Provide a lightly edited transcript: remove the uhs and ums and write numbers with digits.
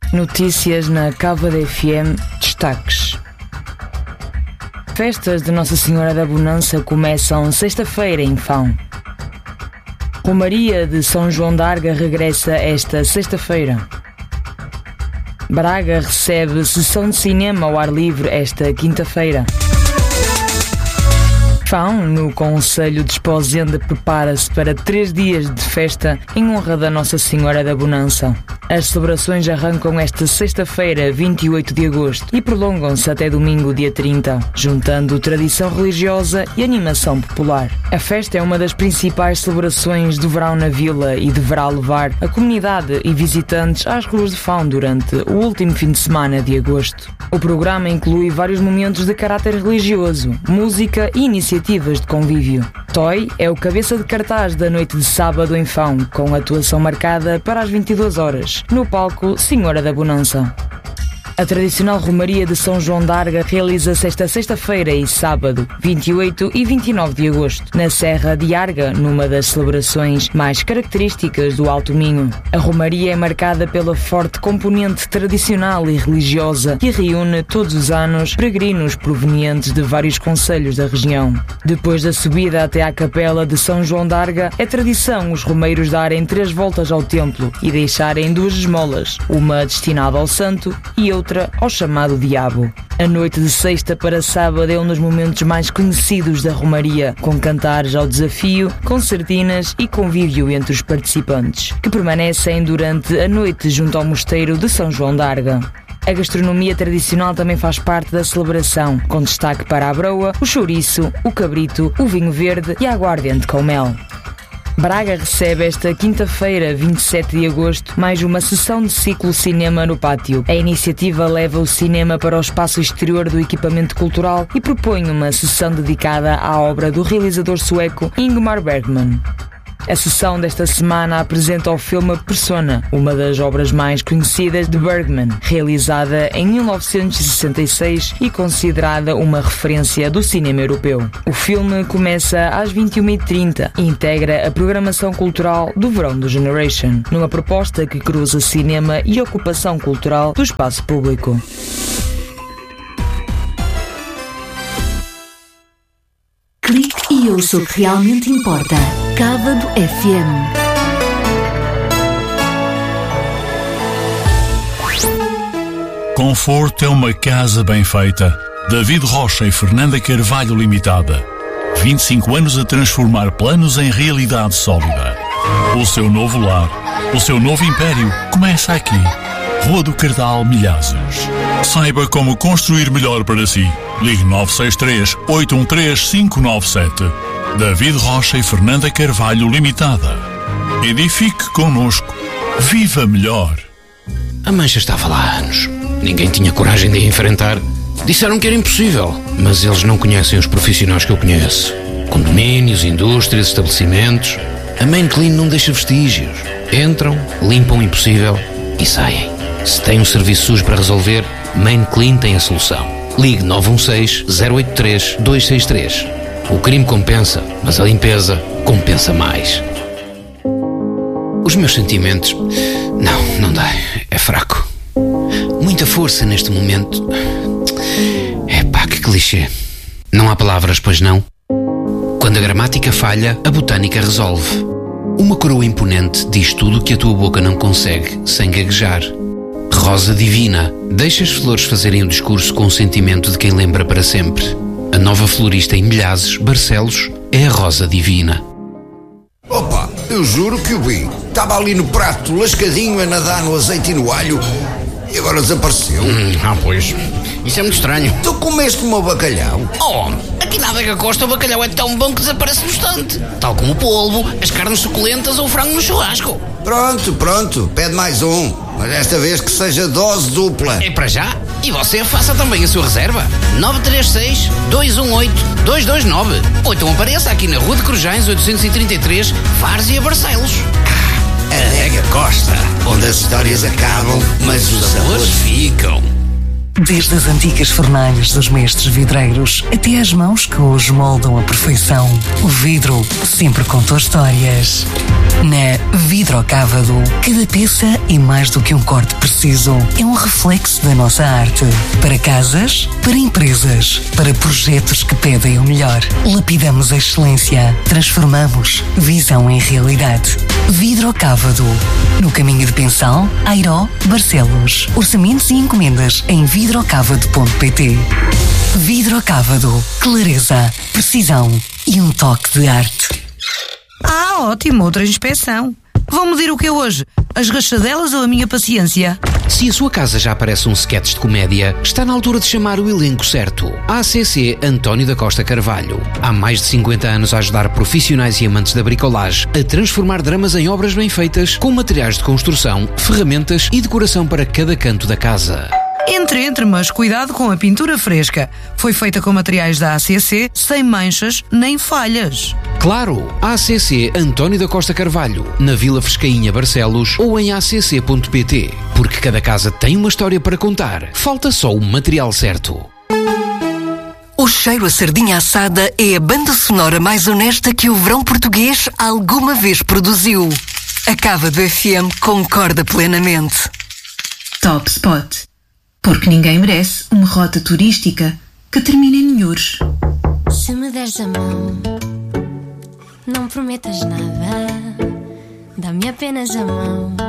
Notícias na Cávado FM. Destaques. Festas de Nossa Senhora da Bonança começam sexta-feira em Fão. Romaria de São João d'Arga regressa esta sexta-feira. Braga recebe sessão de cinema ao ar livre esta quinta-feira. Fão, no Concelho de Esposende, prepara-se para 3 dias de festa em honra da Nossa Senhora da Bonança. As celebrações arrancam esta sexta-feira, 28 de agosto, e prolongam-se até domingo, dia 30, juntando tradição religiosa e animação popular. A festa é uma das principais celebrações do verão na vila e deverá levar a comunidade e visitantes às ruas de Fão durante o último fim de semana de agosto. O programa inclui vários momentos de caráter religioso, música e iniciativas de convívio. Toy é o cabeça de cartaz da noite de sábado em Fão, com atuação marcada para as 22 horas, no palco Senhora da Bonança. A tradicional Romaria de São João d'Arga realiza-se esta sexta-feira e sábado, 28 e 29 de agosto, na Serra de Arga, numa das celebrações mais características do Alto Minho. A Romaria é marcada pela forte componente tradicional e religiosa que reúne todos os anos peregrinos provenientes de vários concelhos da região. Depois da subida até à capela de São João d'Arga, é tradição os romeiros darem 3 voltas ao templo e deixarem 2 esmolas, uma destinada ao santo e outra ao chamado diabo. A noite de sexta para sábado é um dos momentos mais conhecidos da Romaria, com cantares ao desafio, concertinas e convívio entre os participantes, que permanecem durante a noite junto ao mosteiro de São João d'Arga. A gastronomia tradicional também faz parte da celebração, com destaque para a broa, o chouriço, o cabrito, o vinho verde e a aguardente com mel. Braga recebe esta quinta-feira, 27 de agosto, mais uma sessão de ciclo cinema no pátio. A iniciativa leva o cinema para o espaço exterior do equipamento cultural e propõe uma sessão dedicada à obra do realizador sueco Ingmar Bergman. A sessão desta semana apresenta o filme Persona, uma das obras mais conhecidas de Bergman, realizada em 1966 e considerada uma referência do cinema europeu. O filme começa às 21h30 e integra a programação cultural do verão do Generation, numa proposta que cruza cinema e ocupação cultural do espaço público. Clique e ouça o que realmente importa. Cávado FM. Conforto é uma casa bem feita. David Rocha e Fernanda Carvalho Limitada. 25 anos a transformar planos em realidade sólida. O seu novo lar, o seu novo império começa aqui. Rua do Cardal, Milhazes. Saiba como construir melhor para si. Ligue 963-813-597. David Rocha e Fernanda Carvalho Limitada. Edifique connosco. Viva melhor. A mancha estava lá há anos. Ninguém tinha coragem de a enfrentar. Disseram que era impossível, mas eles não conhecem os profissionais que eu conheço. Condomínios, indústrias, estabelecimentos. A Main Clean não deixa vestígios. Entram, limpam o impossível e saem. Se tem um serviço sujo para resolver, Main Clean tem a solução. Ligue 916-083-263. O crime compensa, mas a limpeza compensa mais. Os meus sentimentos... Não dá. É fraco. Muita força neste momento. Epá, que clichê. Não há palavras, pois não? Quando a gramática falha, a botânica resolve. Uma coroa imponente diz tudo o que a tua boca não consegue sem gaguejar. Rosa Divina. Deixa as flores fazerem o discurso com o sentimento de quem lembra para sempre. A nova florista em Milhazes, Barcelos, é a Rosa Divina. Opa, eu juro que o vi. Estava ali no prato, lascadinho, a nadar no azeite e no alho, e agora desapareceu. Pois. Isso é muito estranho. Tu comeste o meu bacalhau? Oh, aqui na Adega Costa o bacalhau é tão bom que desaparece no instante. Tal como o polvo, as carnes suculentas ou o frango no churrasco. Pronto, pede mais um. Mas desta vez que seja dose dupla. É para já? E você faça também a sua reserva. 936-218-229. Ou então apareça aqui na Rua de Corujães 833, Várzea, Barcelos. Adega Costa, onde as histórias acabam, mas os sabores ficam. Desde as antigas fornalhas dos mestres vidreiros até às mãos que hoje moldam a perfeição, o vidro sempre contou histórias. Na Vidrocávado, cada peça é mais do que um corte preciso. É um reflexo da nossa arte. Para casas, para empresas, para projetos que pedem o melhor. Lapidamos a excelência. Transformamos visão em realidade. Vidrocávado. No caminho de Pensal, Airó, Barcelos. Orçamentos e encomendas em vidrocávado.pt. Vidrocávado. Clareza, precisão e um toque de arte. Ótimo, outra inspeção. Vão medir o que é hoje? As rachadelas ou a minha paciência? Se a sua casa já parece um sketch de comédia, está na altura de chamar o elenco certo. ACC António da Costa Carvalho. Há mais de 50 anos a ajudar profissionais e amantes da bricolagem a transformar dramas em obras bem feitas, com materiais de construção, ferramentas e decoração para cada canto da casa. Entre, mas cuidado com a pintura fresca. Foi feita com materiais da ACC, sem manchas nem falhas. Claro, ACC António da Costa Carvalho, na Vila Frescainha, Barcelos, ou em acc.pt. Porque cada casa tem uma história para contar. Falta só o material certo. O Cheiro a Sardinha Assada é a banda sonora mais honesta que o verão português alguma vez produziu. A Cávado FM concorda plenamente. Top Spot. Porque ninguém merece uma rota turística que termine em Nhures. Se me deres a mão, não prometas nada, dá-me apenas a mão.